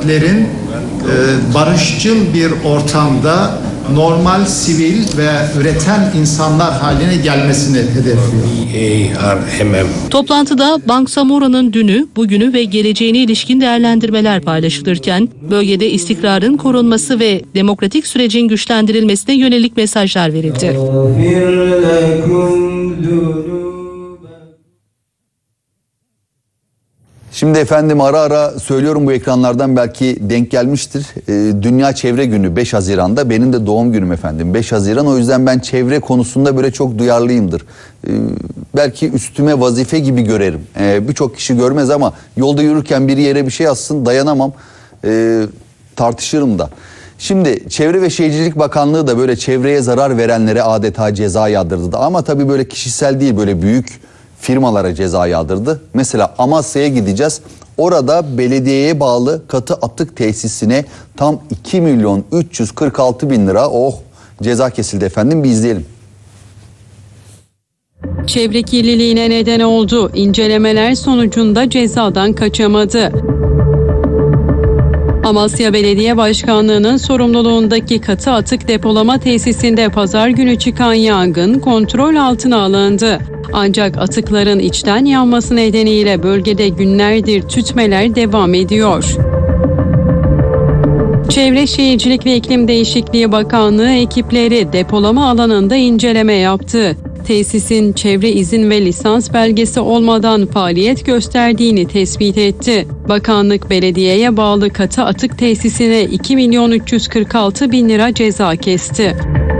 örgütlerin barışçıl bir ortamda normal, sivil ve üreten insanlar haline gelmesini hedefliyor. Toplantıda Bangsamoora'nın dünü, bugünü ve geleceğine ilişkin değerlendirmeler paylaşılırken, bölgede istikrarın korunması ve demokratik sürecin güçlendirilmesine yönelik mesajlar verildi. Şimdi efendim ara ara söylüyorum, bu ekranlardan belki denk gelmiştir. Dünya Çevre Günü 5 Haziran'da benim de doğum günüm efendim 5 Haziran. O yüzden ben çevre konusunda böyle çok duyarlıyımdır. Belki üstüme vazife gibi görerim. Birçok kişi görmez ama yolda yürürken biri yere bir şey atsın dayanamam. Tartışırım da. Şimdi Çevre ve Şehircilik Bakanlığı da böyle çevreye zarar verenlere adeta ceza yağdırdı. Ama tabii böyle kişisel değil, böyle büyük firmalara ceza yağdırdı. Mesela Amasya'ya gideceğiz. Orada belediyeye bağlı katı atık tesisine tam 2.346.000 lira ceza kesildi efendim. Bir izleyelim. Çevre kirliliğine neden oldu. İncelemeler sonucunda cezadan kaçamadı. Amasya Belediye Başkanlığı'nın sorumluluğundaki katı atık depolama tesisinde pazar günü çıkan yangın kontrol altına alındı. Ancak atıkların içten yanması nedeniyle bölgede günlerdir tütmeler devam ediyor. Çevre Şehircilik ve İklim Değişikliği Bakanlığı ekipleri depolama alanında inceleme yaptı. Tesisin çevre izin ve lisans belgesi olmadan faaliyet gösterdiğini tespit etti. Bakanlık belediyeye bağlı katı atık tesisine 2.346.000 lira ceza kesti.